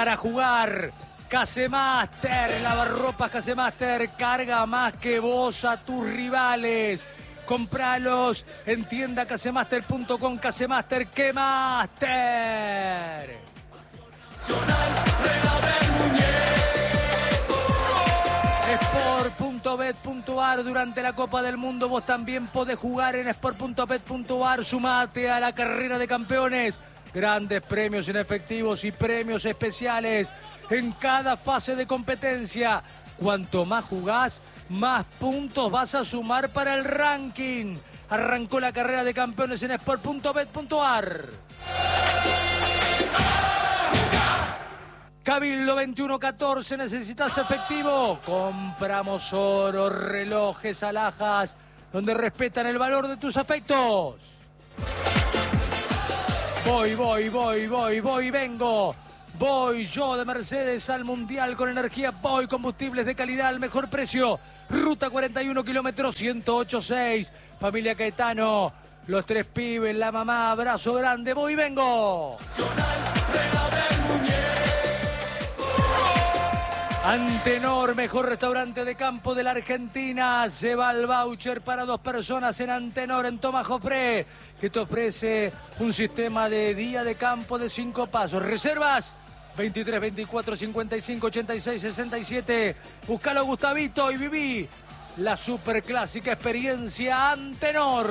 para jugar. Casemaster, lavarropas Casemaster, carga más que vos a tus rivales. Compralos en tienda casemaster.com. Casemaster, ¡qué máster! Sport.bet.ar. Durante la Copa del Mundo vos también podés jugar en Sport.bet.ar. Sumate a la carrera de campeones. Grandes premios en efectivos y premios especiales en cada fase de competencia. Cuanto más jugás, más puntos vas a sumar para el ranking. Arrancó la carrera de campeones en Sport.bet.ar. Cabildo 2114, ¿necesitas efectivo? Compramos oro, relojes, alhajas, donde respetan el valor de tus afectos. Voy, vengo. Voy yo de Mercedes al Mundial con energía. Voy, combustibles de calidad al mejor precio. Ruta 41, kilómetros 108.6. Familia Caetano, los tres pibes, la mamá, abrazo grande. Voy, vengo. Antenor, mejor restaurante de campo de la Argentina. Se va el voucher para 2 personas en Antenor, en Tomás Jofré, que te ofrece un sistema de día de campo de 5 pasos. Reservas 23 24 55 86 67. Buscalo, Gustavito, y viví la superclásica experiencia Antenor.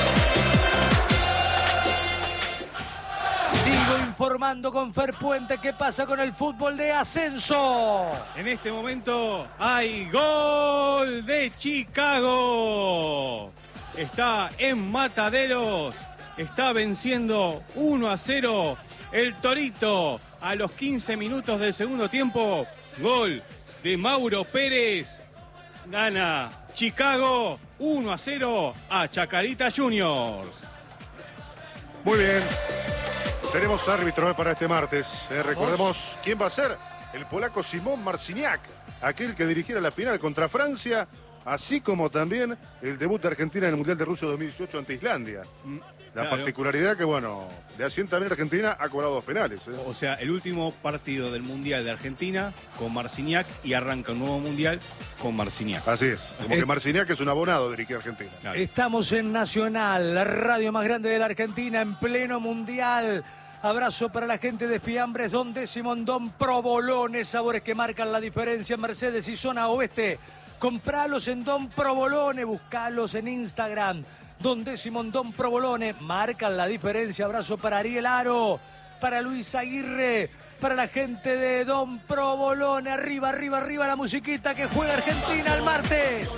Sigo informando con Fer Puente qué pasa con el fútbol de ascenso. En este momento hay gol de Chicago. Está en Mataderos. Está venciendo 1-0 el Torito a los 15 minutos del segundo tiempo. Gol de Mauro Pérez. Gana Chicago 1-0 a Chacarita Juniors. Muy bien. Tenemos árbitro para este martes. Recordemos quién va a ser. El polaco Simón Marciniak, aquel que dirigiera la final contra Francia, así como también el debut de Argentina en el Mundial de Rusia 2018 ante Islandia. La particularidad que, bueno, le asienta bien a Argentina, ha cobrado 2 penales. O sea, el último partido del Mundial de Argentina con Marciniak y arranca un nuevo Mundial con Marciniak. Así es, como que Marciniak es un abonado de dirigir a Argentina. Claro. Estamos en Nacional, la radio más grande de la Argentina, en pleno Mundial. Abrazo para la gente de Fiambres, Don Décimo, Don Provolone, sabores que marcan la diferencia en Mercedes y zona oeste. Compralos en Don Provolone, buscalos en Instagram. Don Décimo, Don Provolone, marcan la diferencia. Abrazo para Ariel Aro, para Luis Aguirre, para la gente de Don Provolone. Arriba, arriba, arriba la musiquita que juega Argentina el martes.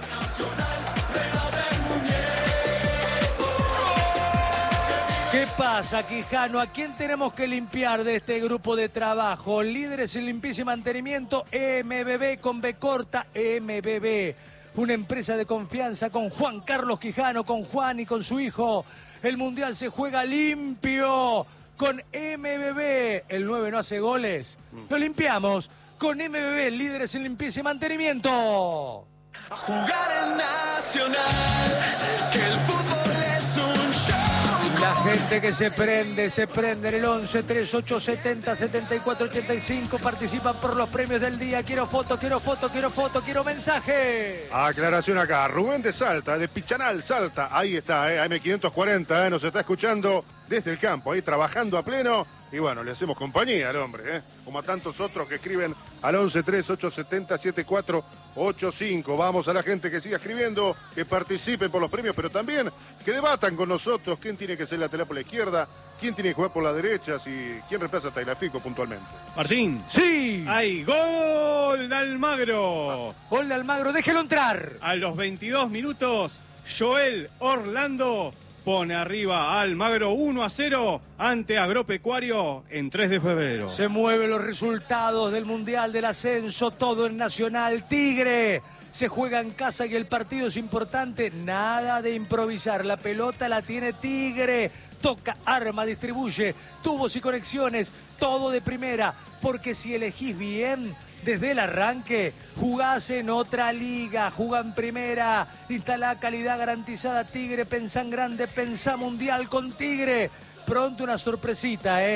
¿Qué pasa, Quijano? ¿A quién tenemos que limpiar de este grupo de trabajo? Líderes en limpieza y mantenimiento, MBB con B corta, MBB. Una empresa de confianza con Juan Carlos Quijano, con Juan y con su hijo. El Mundial se juega limpio con MBB. El 9 no hace goles. Lo limpiamos con MBB, líderes en limpieza y mantenimiento. A jugar en Nacional, que el fútbol es un show. La gente que se prende en el 11 38 70 74 85 participan por los premios del día. Quiero foto, quiero mensaje. Aclaración acá, Rubén de Salta, de Pichanal, Salta, ahí está, AM540, nos está escuchando desde el campo, ahí trabajando a pleno. Y bueno, le hacemos compañía al hombre, como a tantos otros que escriben al 11 38 70 74 85. Vamos a la gente que siga escribiendo, que participen por los premios, pero también que debatan con nosotros quién tiene que ser lateral por la izquierda, quién tiene que jugar por la derecha, quién reemplaza a Tagliafico puntualmente. Martín. Sí. Hay gol de Almagro. Gol de Almagro, déjelo entrar. A los 22 minutos, Joel Orlando pone arriba a Almagro 1-0 ante Agropecuario en 3 de febrero. Se mueven los resultados del Mundial del Ascenso, todo en Nacional. Tigre se juega en casa y el partido es importante. Nada de improvisar, la pelota la tiene Tigre. Toca, arma, distribuye, tubos y conexiones, todo de primera. Porque si elegís bien, desde el arranque, jugás en otra liga, jugá en primera, instalá calidad garantizada Tigre, pensá en grande, pensá mundial con Tigre. Pronto una sorpresita,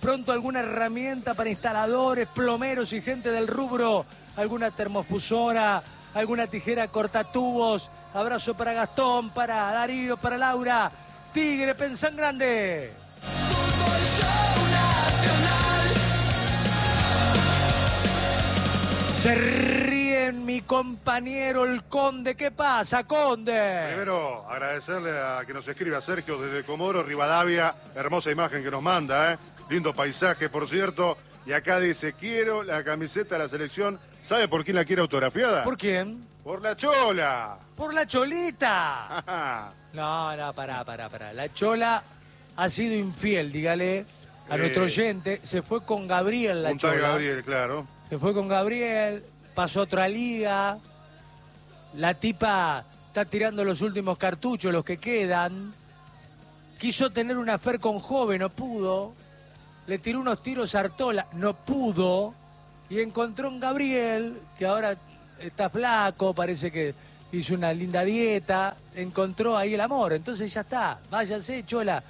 Pronto alguna herramienta para instaladores, plomeros y gente del rubro. Alguna termofusora, alguna tijera cortatubos. Abrazo para Gastón, para Darío, para Laura. Tigre, pensá en grande. Fútbol Show Nacional. Se ríe mi compañero el Conde. ¿Qué pasa, Conde? Primero, agradecerle a que nos escribe a Sergio desde Comodoro Rivadavia. Hermosa imagen que nos manda, ¿eh? Lindo paisaje, por cierto. Y acá dice, quiero la camiseta de la selección. ¿Sabe por quién la quiere autografiada? ¿Por quién? Por la Chola. Por la Cholita. No, pará. La Chola ha sido infiel, dígale a nuestro oyente. Se fue con Gabriel, la Un tal Chola. Gabriel, claro. Se fue con Gabriel, pasó a otra liga. La tipa está tirando los últimos cartuchos, los que quedan. Quiso tener una affair con Joven, no pudo. Le tiró unos tiros a Artola, no pudo. Y encontró un Gabriel, que ahora está flaco, parece que hizo una linda dieta. Encontró ahí el amor, entonces ya está. Váyase, Chola.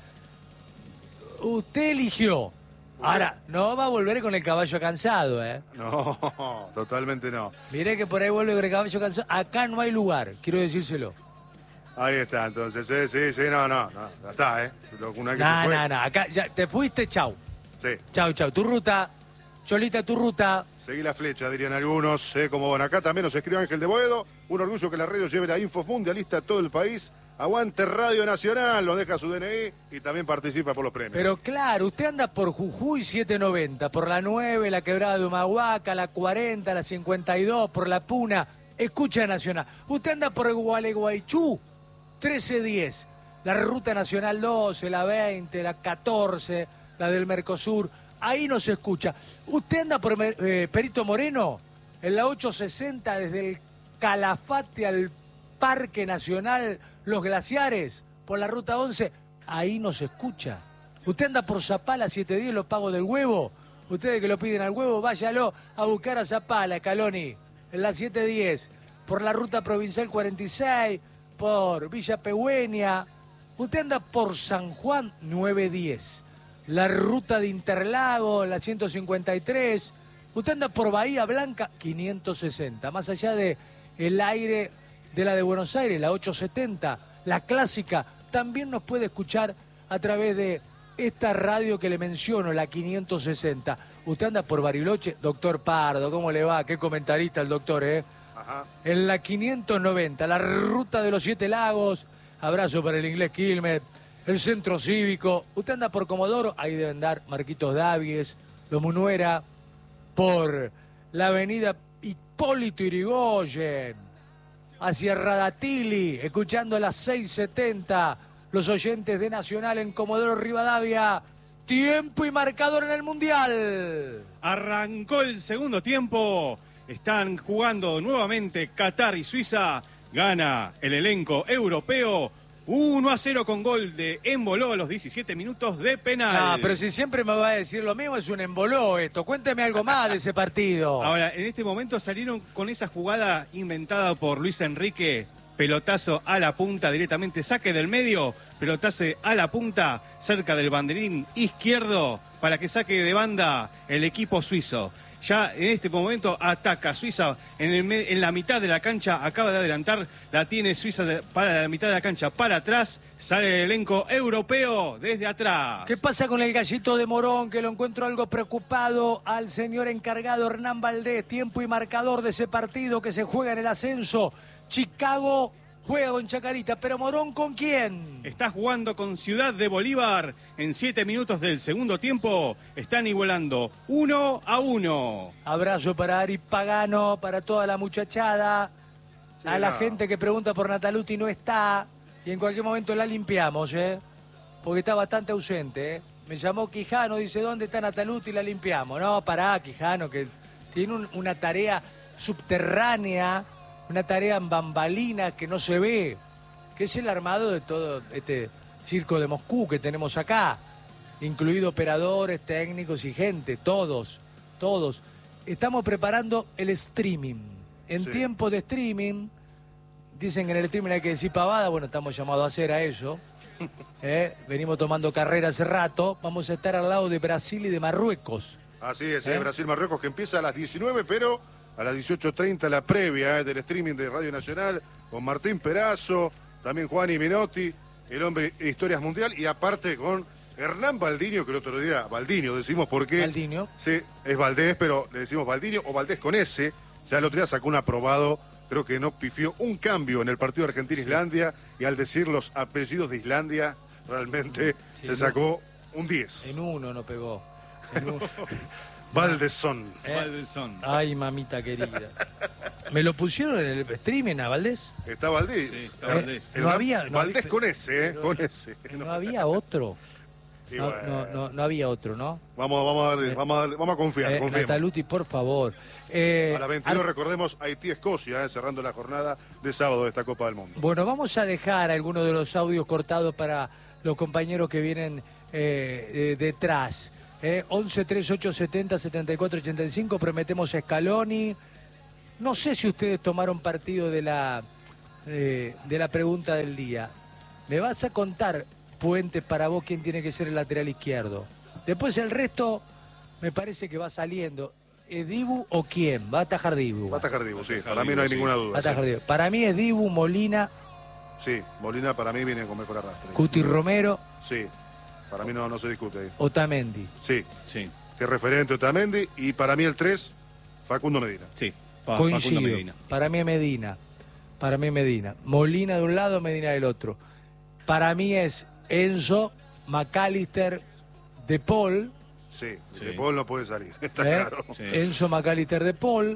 Usted eligió. Ahora, no va a volver con el caballo cansado, ¿eh? No, totalmente no. Miré que por ahí vuelve con el caballo cansado. Acá no hay lugar, quiero decírselo. Ahí está, entonces. Sí, no. Ya está, ¿eh? Una que se fue. No. Acá ya te fuiste, chau. Sí. Chau. Tu ruta. Cholita, tu ruta. Seguí la flecha, dirían algunos. Como van acá también nos escribe Ángel de Boedo. Un orgullo que la radio lleve la info mundialista a todo el país. Aguante Radio Nacional, nos deja su DNI y también participa por los premios. Pero claro, usted anda por Jujuy 790, por la 9, la Quebrada de Humahuaca, la 40, la 52, por la Puna. Escucha Nacional. Usted anda por Gualeguaychú 1310, la Ruta Nacional 12, la 20, la 14, la del Mercosur. Ahí nos escucha. Usted anda por Perito Moreno, en la 860, desde el Calafate al Parque Nacional Los Glaciares, por la Ruta 11, ahí nos escucha. Usted anda por Zapala 710, los pagos del huevo. Ustedes que lo piden al huevo, váyalo a buscar a Zapala, Caloni, en la 710, por la Ruta Provincial 46, por Villa Pehuen. Usted anda por San Juan 910, la Ruta de Interlago, la 153. Usted anda por Bahía Blanca 560, más allá de el aire de la de Buenos Aires, la 870, la clásica, también nos puede escuchar a través de esta radio que le menciono, la 560. Usted anda por Bariloche, doctor Pardo, ¿cómo le va? Qué comentarista el doctor, ¿eh? Ajá. En la 590, la Ruta de los Siete Lagos, abrazo para el inglés Quilmes, el Centro Cívico. Usted anda por Comodoro, ahí deben dar Marquitos Davies, Los Munuera, por la avenida Hipólito Yrigoyen, hacia Radatili, escuchando las 6:70, los oyentes de Nacional en Comodoro Rivadavia. Tiempo y marcador en el Mundial. Arrancó el segundo tiempo. Están jugando nuevamente Qatar y Suiza. Gana el elenco europeo 1-0 con gol de Emboló a los 17 minutos de penal. Ah, pero si siempre me va a decir lo mismo, es un emboló esto. Cuénteme algo más de ese partido. Ahora, en este momento salieron con esa jugada inventada por Luis Enrique. Pelotazo a la punta directamente, saque del medio, pelotazo a la punta, cerca del banderín izquierdo, para que saque de banda el equipo suizo. Ya en este momento ataca Suiza en la mitad de la cancha, acaba de adelantar, la tiene Suiza para la mitad de la cancha, para atrás, sale el elenco europeo desde atrás. ¿Qué pasa con el gallito de Morón, que lo encuentro algo preocupado al señor encargado Hernán Valdés? Tiempo y marcador de ese partido que se juega en el ascenso. Chicago juega con Chacarita, pero Morón ¿con quién? Está jugando con Ciudad de Bolívar. En 7 minutos del segundo tiempo están igualando 1-1. Abrazo para Ari Pagano, para toda la muchachada. Sí, a la no. gente que pregunta por Nataluti no está. Y en cualquier momento la limpiamos, ¿eh? Porque está bastante ausente, ¿eh? Me llamó Quijano, dice, ¿dónde está Nataluti? Y la limpiamos. No, pará, Quijano, que tiene una tarea subterránea, una tarea en bambalinas que no se ve, que es el armado de todo este circo de Moscú que tenemos acá, incluido operadores, técnicos y gente, todos. Estamos preparando el streaming. En Sí. tiempo de streaming, dicen que en el streaming hay que decir pavada, bueno, estamos llamados a hacer a eso. Venimos tomando carrera hace rato. Vamos a estar al lado de Brasil y de Marruecos. Así es, Brasil-Marruecos, que empieza a las 19, pero a las 18:30 la previa del streaming de Radio Nacional con Martín Perazo, también Juan y Menotti, el hombre de Historias Mundial, y aparte con Hernán Baldiño, que el otro día, Baldiño decimos porque... Baldiño. Sí, es Valdés, pero le decimos Baldiño o Valdés con S. Ya el otro día sacó un aprobado, creo que no pifió un cambio en el partido de Argentina-Islandia, y al decir los apellidos de Islandia, realmente se sacó un 10. En uno no pegó. Valdesson. Valdesson. Ay, mamita querida. ¿Me lo pusieron en el streaming a Valdés? Está Valdés. Sí, está Valdés. No había... Valdés con S, con S. No había otro. Y No, bueno, no había otro, ¿no? vamos a confiar, confiemos. Nataluti, por favor. A las 22 recordemos Haití-Escocia, cerrando la jornada de sábado de esta Copa del Mundo. Bueno, vamos a dejar algunos de los audios cortados para los compañeros que vienen detrás. 11 38 70 74 85, prometemos a Scaloni. No sé si ustedes tomaron partido de la pregunta del día. Me vas a contar, Puentes, para vos quién tiene que ser el lateral izquierdo. Después el resto me parece que va saliendo. ¿Es Dibu o quién? Va a atajar Dibu. Va a atajar Dibu, sí. Para mí no hay ninguna duda. Va a atajar Dibu. Para mí es Dibu, Molina. Sí, Molina para mí viene con mejor arrastre. Cuti Romero. Sí, para mí no se discute ahí. Otamendi. Sí, Sí, que referente Otamendi. Y para mí el 3, Facundo Medina. sí. Coincido. Facundo Medina. Para mí es Medina. Para mí es Medina. Molina de un lado, Medina del otro. Para mí es Enzo, McAllister, De Paul. Sí, De Paul no puede salir, está ¿eh? claro. Sí. Enzo, McAllister, De Paul.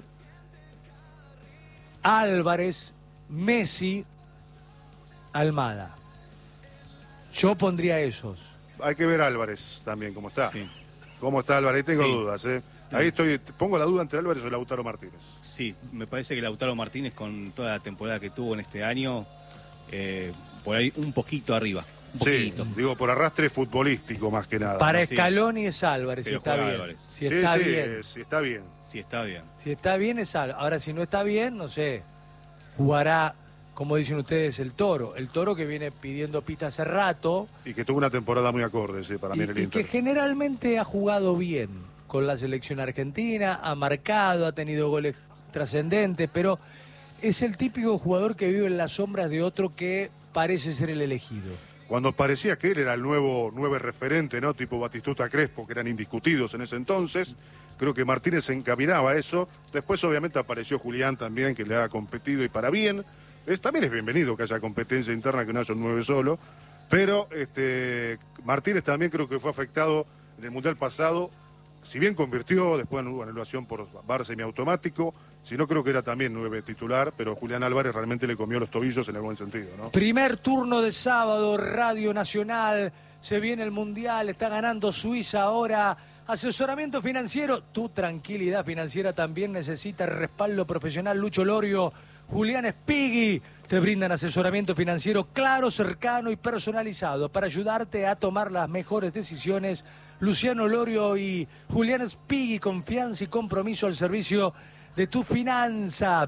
Álvarez, Messi, Almada. Yo pondría esos. Hay que ver a Álvarez también, cómo está. Sí. ¿Cómo está Álvarez? Ahí tengo Sí. dudas, ¿eh? Ahí pongo la duda entre Álvarez o Lautaro Martínez. Sí, me parece que Lautaro Martínez, con toda la temporada que tuvo en este año, por ahí un poquito arriba. Un Sí, poquito. digo por arrastre futbolístico más que nada. Para ¿no? sí. Scaloni es Álvarez, si Pero está juega bien. Álvarez. Si Sí, está sí, bien. sí, está bien. Sí, está bien. Si está bien es Álvarez. Ahora, si no está bien, no sé. Jugará, como dicen ustedes, el Toro. El Toro que viene pidiendo pista hace rato. Y que tuvo una temporada muy acorde, sí, para mí en el Y Inter. que generalmente ha jugado bien con la selección argentina, ha marcado, ha tenido goles trascendentes, pero es el típico jugador que vive en las sombras de otro que parece ser el elegido. Cuando parecía que él era el nuevo referente, ¿no? Tipo Batistuta, Crespo, que eran indiscutidos en ese entonces, creo que Martínez se encaminaba a eso. Después obviamente apareció Julián también, que le ha competido y para bien. También es bienvenido que haya competencia interna, que no haya un 9 solo. Pero Martínez también creo que fue afectado en el Mundial pasado. Si bien convirtió, después hubo anulación por VAR semiautomático, si no creo que era también 9 titular, pero Julián Álvarez realmente le comió los tobillos en el buen sentido, ¿no? Primer turno de sábado, Radio Nacional, se viene el Mundial, está ganando Suiza ahora. Asesoramiento financiero, tu tranquilidad financiera también necesita respaldo profesional. Lucho Lorio, Julián Spighi te brindan asesoramiento financiero claro, cercano y personalizado para ayudarte a tomar las mejores decisiones. Luciano Lorio y Julián Spighi, confianza y compromiso al servicio de tu finanza.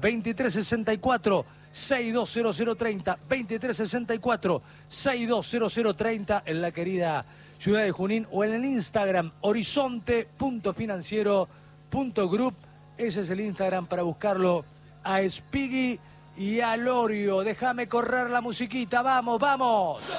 2364-620030, 2364-620030 en la querida ciudad de Junín, o en el Instagram horizonte.financiero.group. Ese es el Instagram para buscarlo a Spighi y a Lorio. Déjame correr la musiquita, vamos, vamos.